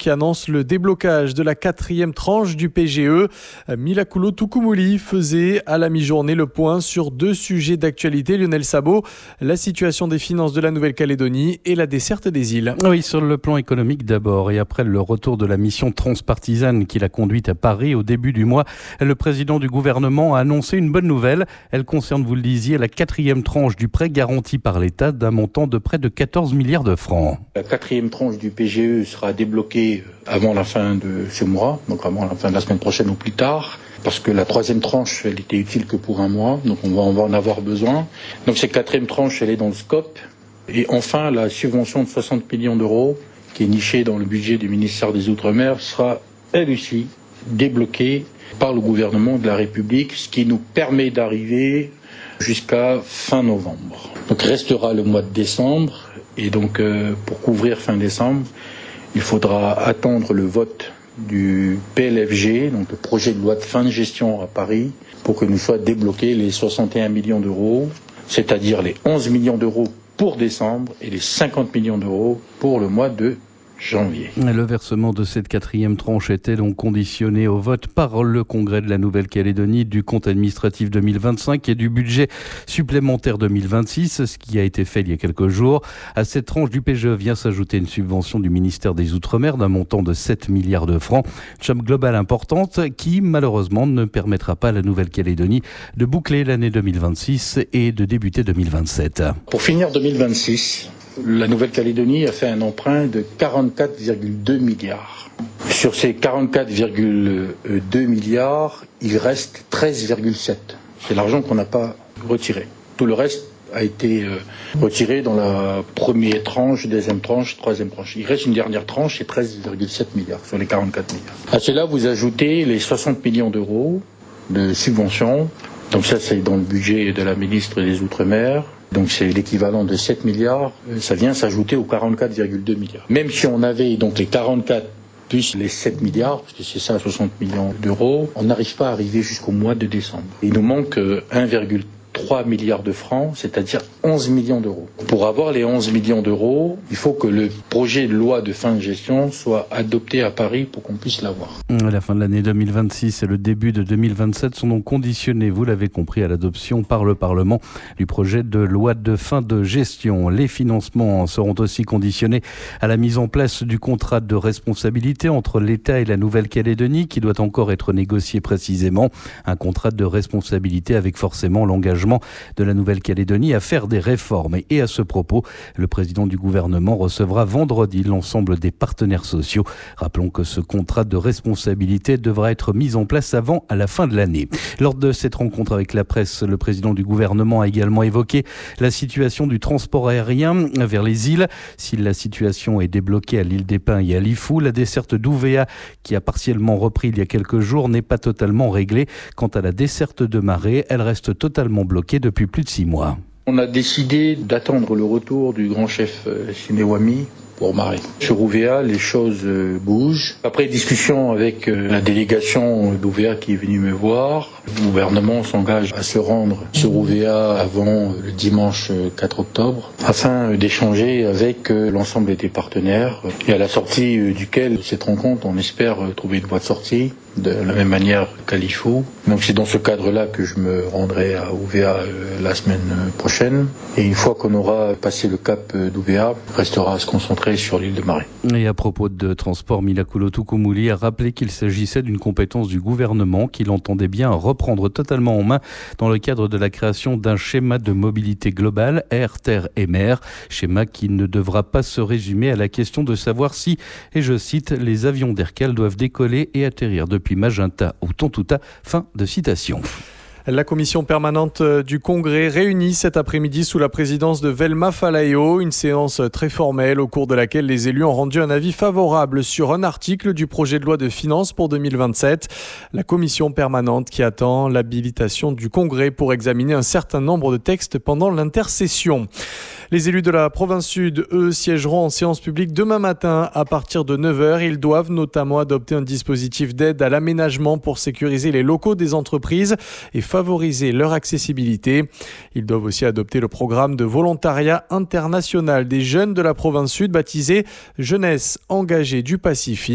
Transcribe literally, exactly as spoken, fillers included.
qui annonce le déblocage de la quatrième tranche du P G E. Milakoulo Tukumuli faisait à la mi-journée le point sur deux sujets d'actualité. Lionel Szabó, la situation des finances de la Nouvelle-Calédonie et la desserte des îles. Oui, sur le plan économique d'abord et après le retour de la mission transpartisane qui l'a conduite à Paris au début du mois, le président du gouvernement a annoncé une bonne nouvelle. Elle concerne, vous le disiez, la quatrième tranche du prêt garanti par l'État d'un montant de près de quatorze milliards de francs. La quatrième tranche du P G E sera débloquée avant la fin de ce mois, donc avant la fin de la semaine prochaine ou plus tard, parce que la troisième tranche, elle était utile que pour un mois, donc on va, on va en avoir besoin. Donc cette quatrième tranche, elle est dans le scope. Et enfin, la subvention de soixante millions d'euros, qui est nichée dans le budget du ministère des Outre-mer, sera elle aussi débloquée par le gouvernement de la République, ce qui nous permet d'arriver jusqu'à fin novembre. Donc restera le mois de décembre, et donc euh, pour couvrir fin décembre, il faudra attendre le vote du P L F G, donc le projet de loi de fin de gestion à Paris, pour que nous soient débloqués les soixante et un millions d'euros, c'est-à-dire les onze millions d'euros pour décembre et les cinquante millions d'euros pour le mois de janvier. Le versement de cette quatrième tranche était donc conditionné au vote par le Congrès de la Nouvelle-Calédonie du compte administratif deux mille vingt-cinq et du budget supplémentaire deux mille vingt-six, ce qui a été fait il y a quelques jours. À cette tranche du P G E vient s'ajouter une subvention du ministère des Outre-mer d'un montant de sept milliards de francs. Une somme globale importante qui, malheureusement, ne permettra pas à la Nouvelle-Calédonie de boucler l'année deux mille vingt-six et de débuter deux mille vingt-sept. Pour finir deux mille vingt-six, la Nouvelle-Calédonie a fait un emprunt de quarante-quatre virgule deux milliards. Sur ces quarante-quatre virgule deux milliards, il reste treize virgule sept. C'est l'argent qu'on n'a pas retiré. Tout le reste a été retiré dans la première tranche, deuxième tranche, troisième tranche. Il reste une dernière tranche et treize virgule sept milliards sur les quarante-quatre milliards. À cela, vous ajoutez les soixante millions d'euros de subventions. Donc ça, c'est dans le budget de la ministre des Outre-mer. Donc c'est l'équivalent de sept milliards, ça vient s'ajouter aux quarante-quatre virgule deux milliards. Même si on avait donc les quarante-quatre plus les sept milliards, parce que c'est ça, soixante millions d'euros, on n'arrive pas à arriver jusqu'au mois de décembre. Il nous manque un virgule trois milliards de francs, c'est-à-dire onze millions d'euros. Pour avoir les onze millions d'euros, il faut que le projet de loi de fin de gestion soit adopté à Paris pour qu'on puisse l'avoir. À la fin de l'année deux mille vingt-six et le début de deux mille vingt-sept sont donc conditionnés, vous l'avez compris, à l'adoption par le Parlement du projet de loi de fin de gestion. Les financements seront aussi conditionnés à la mise en place du contrat de responsabilité entre l'État et la Nouvelle-Calédonie qui doit encore être négocié précisément. Un contrat de responsabilité avec forcément l'engagement de la Nouvelle-Calédonie à faire des réformes. Et à ce propos, le président du gouvernement recevra vendredi l'ensemble des partenaires sociaux. Rappelons que ce contrat de responsabilité devra être mis en place avant à la fin de l'année. Lors de cette rencontre avec la presse, le président du gouvernement a également évoqué la situation du transport aérien vers les îles. Si la situation est débloquée à l'île des Pins et à Lifou, la desserte d'Ouvéa, qui a partiellement repris il y a quelques jours, n'est pas totalement réglée. Quant à la desserte de Maré, elle reste totalement bloquée depuis plus de six mois. On a décidé d'attendre le retour du grand chef Sinewami pour Maré. Sur Ouvéa, les choses bougent. Après discussion avec la délégation d'Ouvéa qui est venue me voir, le gouvernement s'engage à se rendre sur Ouvéa avant le dimanche quatre octobre afin d'échanger avec l'ensemble des partenaires et à la sortie duquel cette rencontre, on espère trouver une voie de sortie de la même manière qu'à Lifou. Donc c'est dans ce cadre-là que je me rendrai à Ouvéa la semaine prochaine. Et une fois qu'on aura passé le cap d'Ouvéa, restera à se concentrer sur l'île de Maré. Et à propos de transport, Milakoulo Tukumuli a rappelé qu'il s'agissait d'une compétence du gouvernement qu'il entendait bien reprendre totalement en main dans le cadre de la création d'un schéma de mobilité globale, air, terre et mer. Schéma qui ne devra pas se résumer à la question de savoir si, et je cite, les avions d'Aircal doivent décoller et atterrir depuis Magenta ou Tontouta. Fin de citation. La commission permanente du Congrès réunie cet après-midi sous la présidence de Velma Falaeo, une séance très formelle au cours de laquelle les élus ont rendu un avis favorable sur un article du projet de loi de finances pour deux mille vingt-sept. La commission permanente qui attend l'habilitation du Congrès pour examiner un certain nombre de textes pendant l'intersession. Les élus de la province sud, eux, siégeront en séance publique demain matin à partir de neuf heures. Ils doivent notamment adopter un dispositif d'aide à l'aménagement pour sécuriser les locaux des entreprises et favoriser leur accessibilité. Ils doivent aussi adopter le programme de volontariat international des jeunes de la province sud baptisé Jeunesse engagée du Pacifique.